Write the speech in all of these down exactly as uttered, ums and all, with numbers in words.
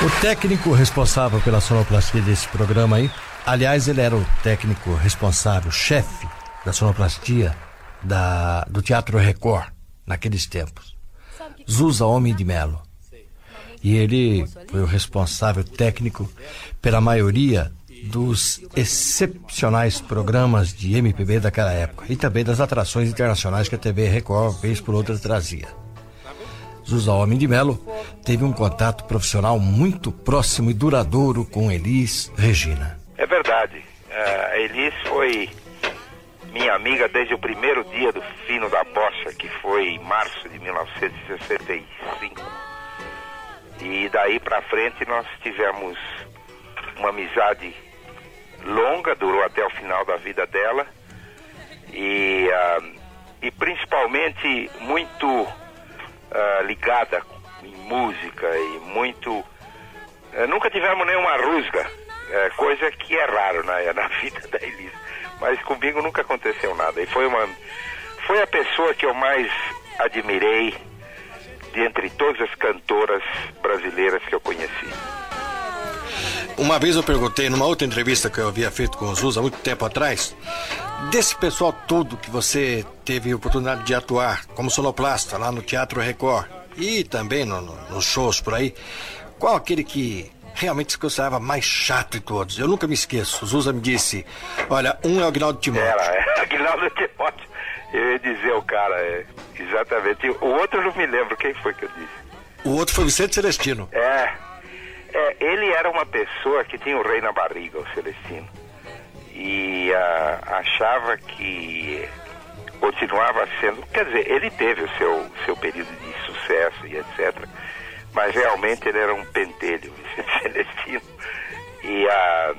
O técnico responsável pela sonoplastia desse programa aí, aliás, ele era o técnico responsável, chefe da sonoplastia da, do Teatro Record, naqueles tempos. Zusa Homem de Melo. E ele foi o responsável técnico pela maioria dos excepcionais programas de M P B daquela época e também das atrações internacionais que a T V Record, vez por outra, trazia. Zusa Homem de Melo teve um contato profissional muito próximo e duradouro com Elis Regina. É verdade. Uh, a Elis foi minha amiga desde o primeiro dia do Fino da Bossa, que foi em março de mil novecentos e sessenta e cinco. E daí pra frente nós tivemos uma amizade longa, durou até o final da vida dela. E, uh, e principalmente muito uh, ligada em música e muito... Uh, nunca tivemos nenhuma rusga, uh, coisa que é raro na, na vida da Elis. Mas comigo nunca aconteceu nada. E foi uma, foi a pessoa que eu mais admirei de entre todas as cantoras brasileiras que eu conheci. Uma vez eu perguntei, numa outra entrevista que eu havia feito com o Zusa há muito tempo atrás, desse pessoal todo que você teve a oportunidade de atuar como sonoplasta lá no Teatro Record e também no, no, nos shows por aí, qual aquele que realmente se considerava mais chato de todos? Eu nunca me esqueço. O Zusa me disse, olha, um é o Aguinaldo Timóteo. Era, é, Aguinaldo Timóteo. Eu ia dizer o cara, é, exatamente. O outro eu não me lembro quem foi que eu disse. O outro foi Vicente Celestino. É, é ele era uma pessoa que tinha o rei na barriga, o Celestino. E uh, achava que continuava sendo... Quer dizer, ele teve o seu, seu período de sucesso e etcétera. Mas realmente ele era um pentelho, Vicente Celestino. E, uh,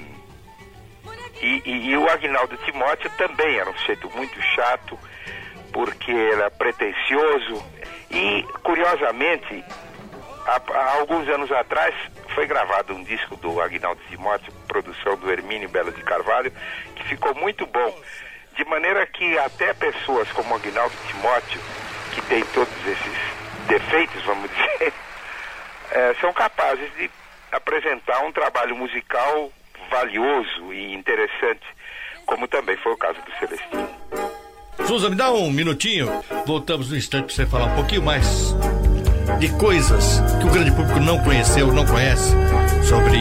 e, e, e o Aguinaldo Timóteo também era um sujeito muito chato, porque era pretensioso. E, curiosamente, há, há alguns anos atrás, foi gravado um disco do Aguinaldo Timóteo, produção do Hermínio Belo de Carvalho, que ficou muito bom. De maneira que até pessoas como Aguinaldo Timóteo, que tem todos esses defeitos, vamos dizer... É, são capazes de apresentar um trabalho musical valioso e interessante, como também foi o caso do Celestino. Zusa, me dá um minutinho, voltamos no instante para você falar um pouquinho mais de coisas que o grande público não conheceu, não conhece, sobre